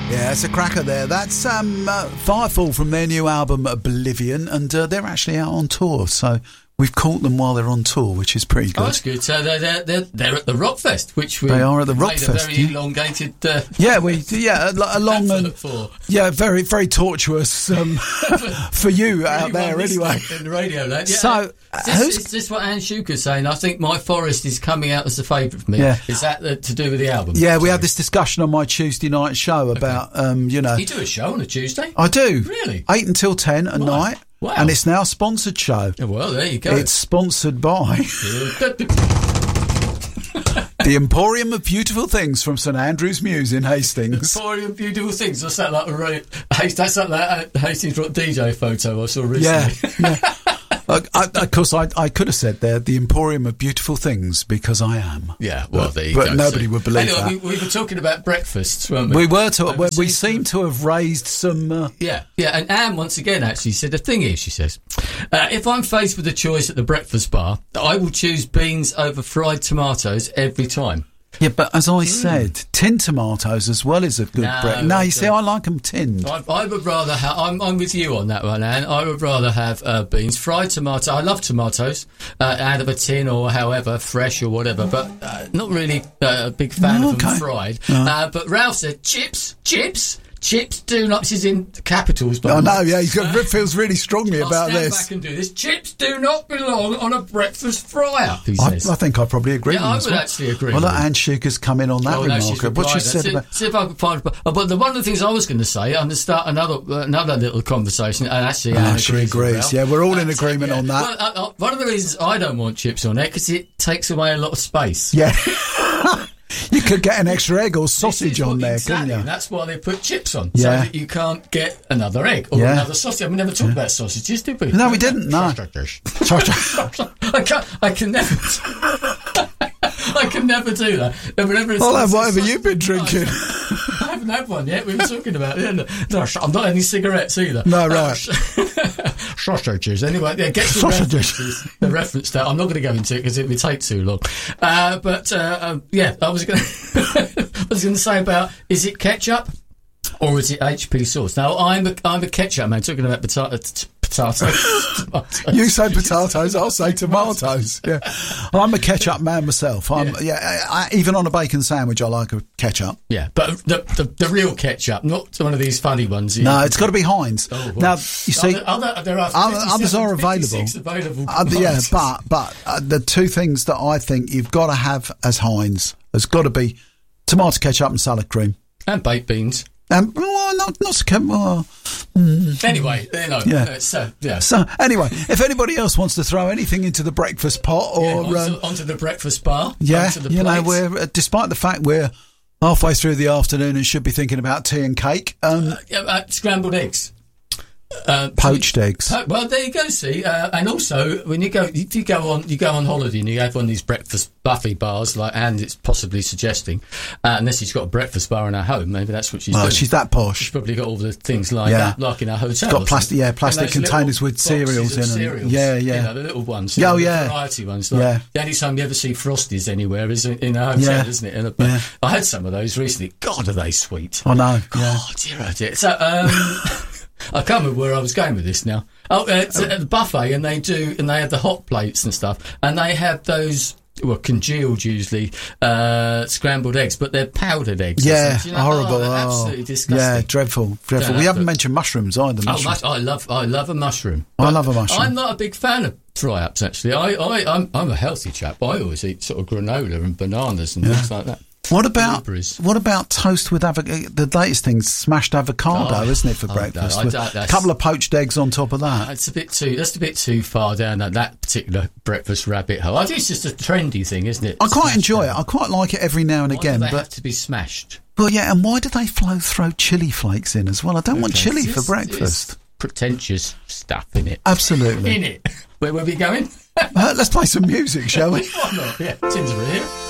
Yeah, it's a cracker there. That's Firefall from their new album Oblivion, and they're actually out on tour, so we've caught them while they're on tour, which is pretty good. Oh, that's good. So they're at the Rockfest, which we they are at the made Rockfest. A very elongated. A long and very very tortuous for you out there anyway. In the radio, yeah. So is this what Anne Schuker's saying? I think My Forest is coming out as a favourite for me. Yeah. Is that to do with the album? Yeah, we had this discussion on my Tuesday night show about You do a show on a Tuesday? I do. Really? 8 until 10 at night. Wow. And it's now a sponsored show. Well, there you go. It's sponsored by the Emporium of Beautiful Things from St Andrew's Mews in Hastings. Emporium of Beautiful Things. That's like that Hastings Rock DJ photo I saw recently. Yeah. Of course, I could have said there the Emporium of Beautiful Things because I am. Yeah, well, there you go. But nobody would believe that. We were talking about breakfasts, weren't we? We seem to have raised some. Yeah. And Anne once again actually said the thing is, she says, if I'm faced with a choice at the breakfast bar, I will choose beans over fried tomatoes every time. Yeah, but as I said, tinned tomatoes as well is a good bread. No, you see, I like them tinned. I would rather have. I'm with you on that one, Anne. I would rather have beans, fried tomato. I love tomatoes out of a tin or however fresh or whatever, but not really a big fan of them fried. But Ralph said Chips do not. This is in capitals. I know. Yeah, feels really strongly about this. Stand back and do this. Chips do not belong on a breakfast fryer. He says. I think I probably agree. Yeah, with I would actually agree. Well, Anne Schuker's come in on that remark. What she said about. See if I can find. But one of the things I was going to say, I'm going to start another little conversation. And actually, Anne she agrees. Yeah, we're all in agreement on that. Well, one of the reasons I don't want chips on there because it takes away a lot of space. Yeah. You could get an extra egg or sausage on there, couldn't you? That's why they put chips on, so that you can't get another egg or another sausage. We never talked about sausages, did we? No, we didn't. No. I can never. I can never do that. I'll have whatever you've been drinking. I haven't had one yet. We were talking about it. No, I'm not any cigarettes either. No, right. Sausages. Anyway, get the reference to. I'm not going to go into it because it would take too long. I was going to say about, is it ketchup or is it HP sauce? Now, I'm a ketchup man. Talking about potatoes. You say potatoes, I'll say tomatoes. Yeah, I'm a ketchup man myself. Even on a bacon sandwich, I like a ketchup. Yeah, but the real ketchup, not one of these funny ones. No, it's got to be Heinz. Oh, well. Now you see, there are others are available. But the two things that I think you've got to have as Heinz has got to be tomato ketchup and salad cream and baked beans. Anyway, Yeah. So anyway, if anybody else wants to throw anything into the breakfast pot or onto the breakfast bar, we're despite the fact we're halfway through the afternoon and should be thinking about tea and cake. Scrambled eggs. Poached eggs. Well, there you go. See, and also when you go on holiday and you have one of these breakfast buffet bars, and it's possibly suggesting, unless she's got a breakfast bar in her home, maybe that's what she's doing. She's that posh. She's probably got all the things lined up, like in her hotel. She's got plastic containers with cereals in them. The little ones. The variety ones. The only time you ever see Frosties anywhere is in a hotel, isn't it? I had some of those recently. God, are they sweet? I know. Oh dear. So. I can't remember where I was going with this now. It's at the buffet, and they have the hot plates and stuff, and they have those, congealed usually, scrambled eggs, but they're powdered eggs. Yeah, horrible. Absolutely disgusting. Yeah, dreadful. We haven't mentioned mushrooms either. I love a mushroom. I love a mushroom. I'm not a big fan of fry-ups, actually. I'm a healthy chap. I always eat sort of granola and bananas and things like that. What about toast with the latest thing, smashed avocado, isn't it, for breakfast? A couple of poached eggs on top of that. That's a bit too far down that particular breakfast rabbit hole. I think it's just a trendy thing, isn't it? I quite enjoy it. I quite like it every now and again. Why do they have to be smashed? Well, yeah, and why do they throw chili flakes in as well? I don't want chili for breakfast. It's pretentious stuff, in it. Absolutely. In it. Where are we going? Let's play some music, shall we? Why not? Yeah, Tim's here.